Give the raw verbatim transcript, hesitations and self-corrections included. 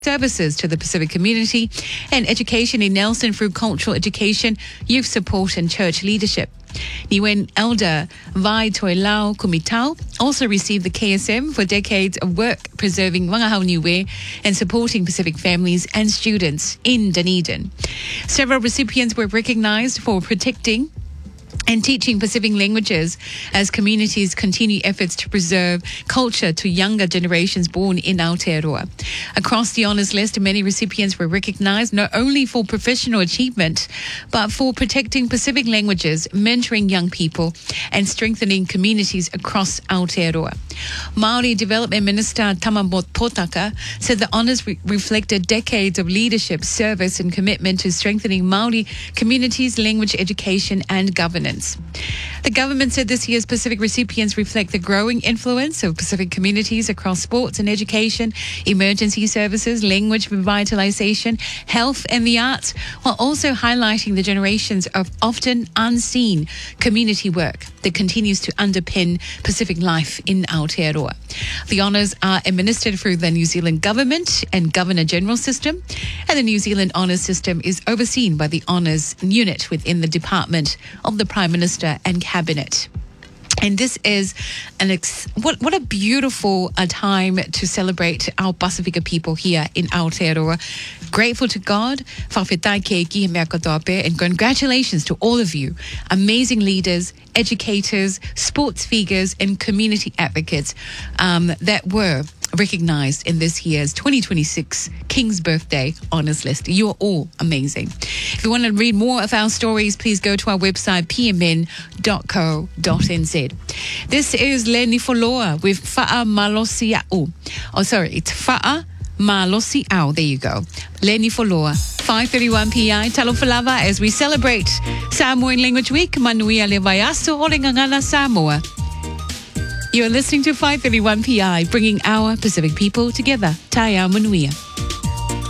services to the Pacific community and education in Nelson through cultural education, youth support and church leadership. Niwen Elder Vai Toi Lau Kumitau also received the K S M for decades of work preserving Wangahau Niue and supporting Pacific families and students in Dunedin. Several recipients were recognized for protecting and teaching Pacific languages as communities continue efforts to preserve culture to younger generations born in Aotearoa. Across the honours list, many recipients were recognised not only for professional achievement, but for protecting Pacific languages, mentoring young people, and strengthening communities across Aotearoa. Māori Development Minister Tamamot Potaka said the honours re- reflected decades of leadership, service, and commitment to strengthening Māori communities, language education, and governance. The government said this year's Pacific recipients reflect the growing influence of Pacific communities across sports and education, emergency services, language revitalisation, health and the arts, while also highlighting the generations of often unseen community work that continues to underpin Pacific life in Aotearoa. The honours are administered through the New Zealand Government and Governor-General system, and the New Zealand Honours System is overseen by the Honours Unit within the Department of the Prime Minister and Cabinet. And this is an ex- what what a beautiful uh, time to celebrate our Pasifika people here in Aotearoa. Grateful to God, whawhetai keiki he mea katoa pe, and congratulations to all of you, amazing leaders, educators, sports figures, and community advocates um, that were recognised in this year's twenty twenty-six King's Birthday Honours List. You are all amazing. If you want to read more of our stories, please go to our website, p m n dot co dot n z. This is Leni Foloa with Fa'a Malosi Au. Oh, sorry, it's Fa'a Malosi Au. There you go. Leni Foloa, five thirty-one p m Talo Falava as we celebrate Samoan Language Week. Manuia le vaiaso o le ngangana Samoa. You're listening to five thirty-one p m, bringing our Pacific people together. Taia Manuia.